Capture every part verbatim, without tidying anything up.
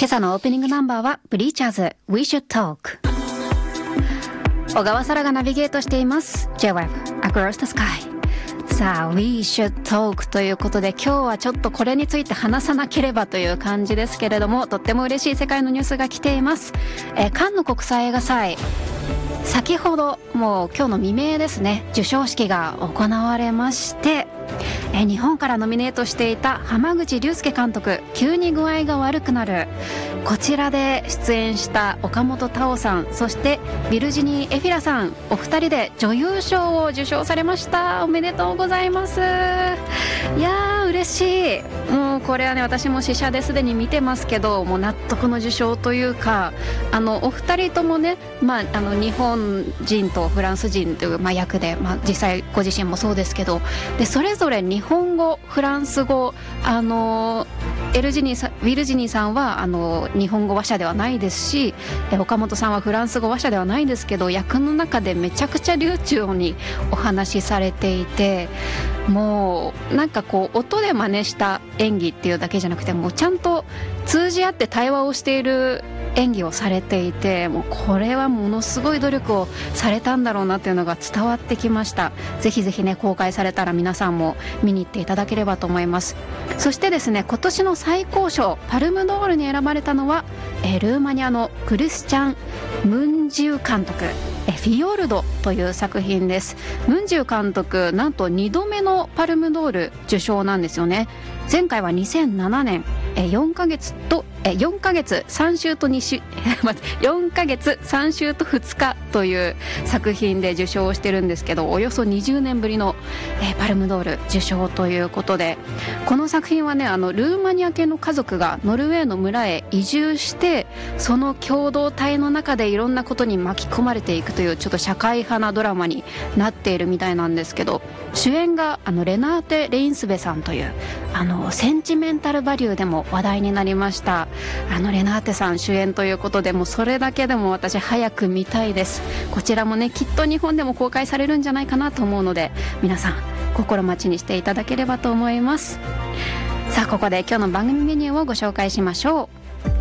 今朝のオープニングナンバーはブリーチャーズ We Should Talk。 小川沙羅がナビゲートしています J-ウェブ Across the Sky。 さあ We Should Talk ということで、今日はちょっとこれについて話さなければという感じですけれども、とっても嬉しい世界のニュースが来ています。えー、カンヌ国際映画祭、先ほどもう今日の未明ですね、授賞式が行われまして、え日本からノミネートしていた濱口竜介監督、急に具合が悪くなる、こちらで出演した岡本太郎さん、そしてビルジニー・エフィラさん、お二人で女優賞を受賞されました。おめでとうございます。いやー嬉しい。もうこれはね、私も試写ですでに見てますけど、もう納得の受賞というか、あのお二人ともね、まあ、あの日本人とフランス人という、まあ、役で、まあ、実際ご自身もそうですけど、でそれぞれ日本語、フランス語、あのエルジニーさん、ウィルジニーさんはあの日本語話者ではないですし、岡本さんはフランス語話者ではないですけど、役の中でめちゃくちゃ流暢にお話しされていて、もうなんかこう音で真似した演技っていうだけじゃなくて、もうちゃんと通じ合って対話をしている演技をされていて、もうこれはものすごい努力をされたんだろうなっていうのが伝わってきました。ぜひぜひね、公開されたら皆さんも見に行っていただければと思います。そしてですね、今年の最高賞パルムドールに選ばれたのは、えー、ルーマニアのクリスチャン・ムンジュ監督、えフィヨルドという作品です。ムンジュ監督、なんとにどめのパルムドール受賞なんですよね。前回はにせんななねん、えよんかげつとえよんかげつさん週とに週よんかげつさん週とふつかという作品で受賞してるんですけど、およそにじゅうねんぶりの、えパルムドール受賞ということで、この作品はね、あのルーマニア系の家族がノルウェーの村へ移住して、その共同体の中でいろんなことに巻き込まれていくという、ちょっと社会派なドラマになっているみたいなんですけど、主演があのレナーテ・レインスベさんという、あのセンチメンタルバリューでも話題になりました。あのレナーテさん主演ということで、もうそれだけでも私早く見たいです。こちらもね、きっと日本でも公開されるんじゃないかなと思うので、皆さん心待ちにしていただければと思います。さあ、ここで今日の番組メニューをご紹介しましょ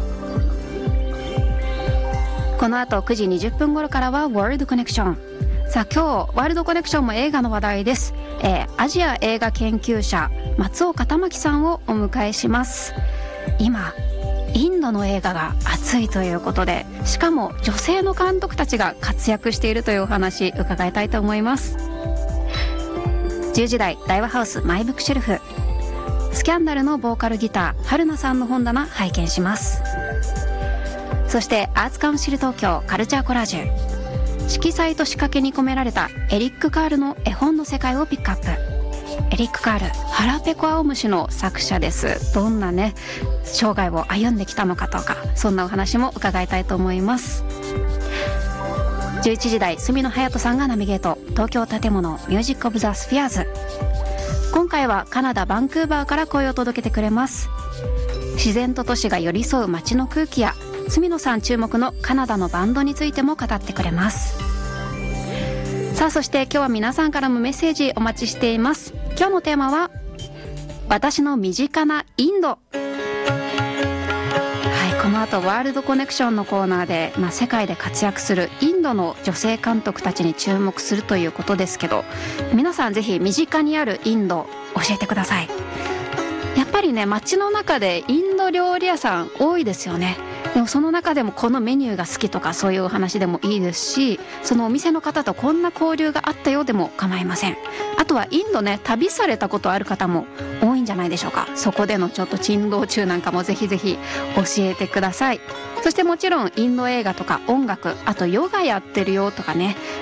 う。この後くじにじゅっぷん頃からはワールドコネクション。さあ、今日ワールドコネクションも映画の話題です。えー、アジア映画研究者松岡玉樹さんをお迎えします。今インドの映画が熱いということで、しかも女性の監督たちが活躍しているというお話伺いたいと思います。じゅうじ台大和ハウスマイブックシェルフ、スキャンダルのボーカルギター春菜さんの本棚拝見します。そしてアーツカウンシル東京カルチャーコラージュ、色彩と仕掛けに込められたエリック・カールの絵本の世界をピックアップ。エリック・カール、腹ペコ青虫の作者です。どんなね生涯を歩んできたのかとか、そんなお話も伺いたいと思います。じゅういちじ台住野隼人さんがナビゲート、東京建物ミュージック・オブ・ザ・スフィアーズ。今回はカナダバンクーバーから声を届けてくれます。自然と都市が寄り添う街の空気や、住野さん注目のカナダのバンドについても語ってくれます。さあ、そして今日は皆さんからもメッセージお待ちしています。今日のテーマは私の身近なインド。はい、この後ワールドコネクションのコーナーで、まあ、世界で活躍するインドの女性監督たちに注目するということですけど、皆さんぜひ身近にあるインド教えてください。やっぱりね、街の中でインド料理屋さん多いですよね。でもその中でもこのメニューが好きとか、そういうお話でもいいですし、そのお店の方とこんな交流があったよでも構いません。あとはインドね、旅されたことある方も多いんじゃないでしょうか。そこでのちょっと珍道中なんかもぜひぜひ教えてください。そしてもちろんインド映画とか音楽、あとヨガやってるよとかね、